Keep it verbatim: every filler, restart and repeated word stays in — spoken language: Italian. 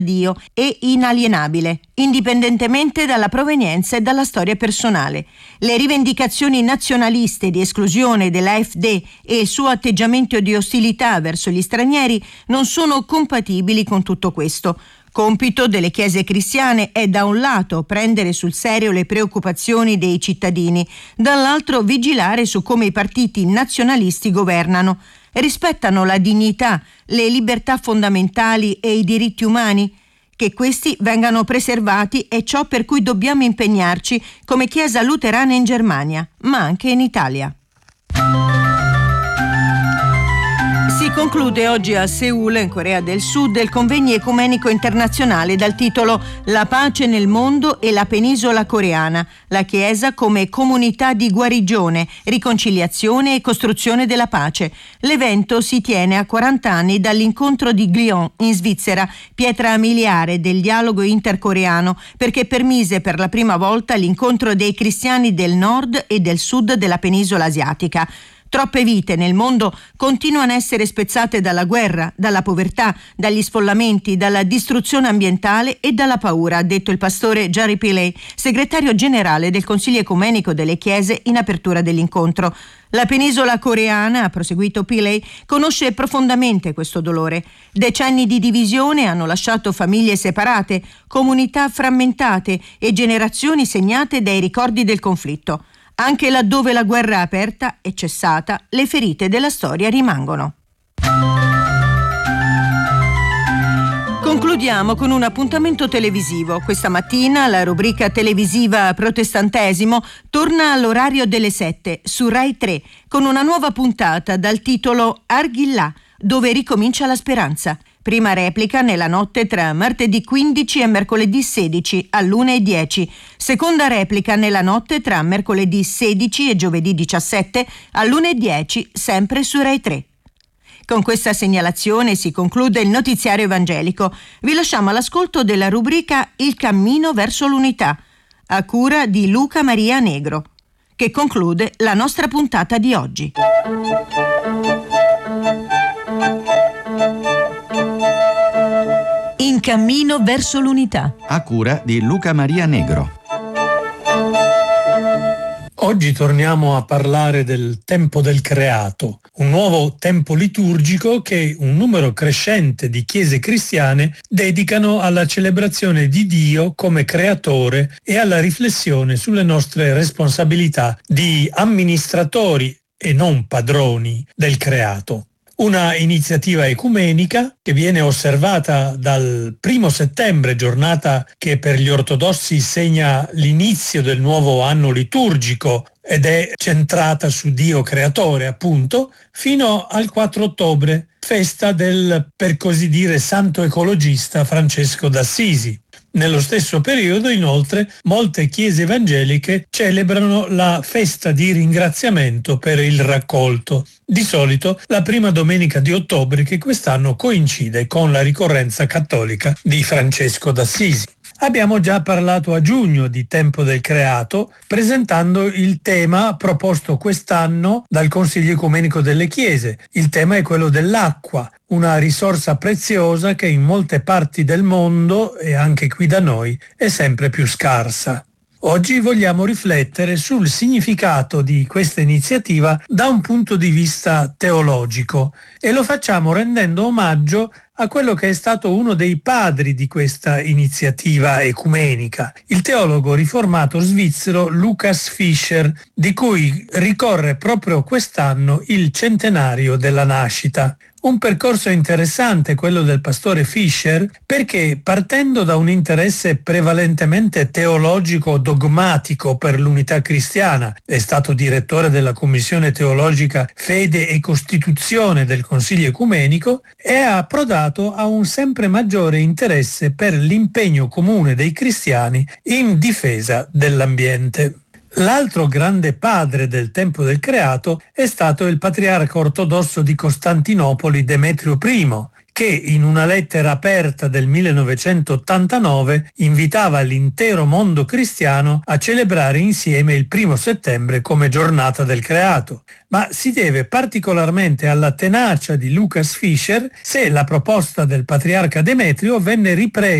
Dio e inalienabile, indipendentemente dalla provenienza e dalla storia personale. Le rivendicazioni nazionaliste di esclusione dell'A F D e il suo atteggiamento di ostilità verso gli stranieri non sono compatibili con tutto questo. Compito delle chiese cristiane è da un lato prendere sul serio le preoccupazioni dei cittadini, dall'altro vigilare su come i partiti nazionalisti governano. Rispettano la dignità, le libertà fondamentali e i diritti umani? Che questi vengano preservati è ciò per cui dobbiamo impegnarci come Chiesa luterana in Germania, ma anche in Italia. Si conclude oggi a Seul, in Corea del Sud, il convegno ecumenico internazionale dal titolo La pace nel mondo e la penisola coreana, la Chiesa come comunità di guarigione, riconciliazione e costruzione della pace. L'evento si tiene a quaranta anni dall'incontro di Glion in Svizzera, pietra miliare del dialogo intercoreano, perché permise per la prima volta l'incontro dei cristiani del nord e del sud della penisola asiatica. Troppe vite nel mondo continuano a essere spezzate dalla guerra, dalla povertà, dagli sfollamenti, dalla distruzione ambientale e dalla paura, ha detto il pastore Jari Pillay, segretario generale del Consiglio Ecumenico delle Chiese in apertura dell'incontro. La penisola coreana, ha proseguito Pillay, conosce profondamente questo dolore. Decenni di divisione hanno lasciato famiglie separate, comunità frammentate e generazioni segnate dai ricordi del conflitto. Anche laddove la guerra aperta è cessata, le ferite della storia rimangono. Concludiamo con un appuntamento televisivo. Questa mattina la rubrica televisiva Protestantesimo torna all'orario delle sette su Rai tre con una nuova puntata dal titolo Arghillà, dove ricomincia la speranza. Prima replica nella notte tra martedì quindici e mercoledì sedici all'una e dieci. Seconda replica nella notte tra mercoledì sedici e giovedì diciassette all'una e dieci, sempre su Rai tre. Con questa segnalazione si conclude il notiziario evangelico. Vi lasciamo all'ascolto della rubrica Il cammino verso l'unità, a cura di Luca Maria Negro, che conclude la nostra puntata di oggi. In cammino verso l'unità, a cura di Luca Maria Negro. Oggi torniamo a parlare del tempo del creato, un nuovo tempo liturgico che un numero crescente di chiese cristiane dedicano alla celebrazione di Dio come creatore e alla riflessione sulle nostre responsabilità di amministratori e non padroni del creato. Una iniziativa ecumenica che viene osservata dal primo settembre, giornata che per gli ortodossi segna l'inizio del nuovo anno liturgico ed è centrata su Dio creatore, appunto, fino al quattro ottobre, festa del, per così dire, santo ecologista Francesco d'Assisi. Nello stesso periodo, inoltre, molte chiese evangeliche celebrano la festa di ringraziamento per il raccolto, di solito la prima domenica di ottobre, che quest'anno coincide con la ricorrenza cattolica di Francesco d'Assisi. Abbiamo già parlato a giugno di Tempo del Creato, presentando il tema proposto quest'anno dal Consiglio Ecumenico delle Chiese. Il tema è quello dell'acqua, una risorsa preziosa che in molte parti del mondo, e anche qui da noi, è sempre più scarsa. Oggi vogliamo riflettere sul significato di questa iniziativa da un punto di vista teologico e lo facciamo rendendo omaggio a quello che è stato uno dei padri di questa iniziativa ecumenica, il teologo riformato svizzero Lukas Fischer, di cui ricorre proprio quest'anno il centenario della nascita. Un percorso interessante quello del pastore Fischer, perché partendo da un interesse prevalentemente teologico dogmatico per l'unità cristiana, è stato direttore della Commissione Teologica Fede e Costituzione del Consiglio Ecumenico, è approdato a un sempre maggiore interesse per l'impegno comune dei cristiani in difesa dell'ambiente. L'altro grande padre del tempo del creato è stato il patriarca ortodosso di Costantinopoli Demetrio I, che in una lettera aperta del millenovecentottantanove invitava l'intero mondo cristiano a celebrare insieme il primo settembre come giornata del creato. Ma si deve particolarmente alla tenacia di Lucas Fischer se la proposta del patriarca Demetrio venne ripresa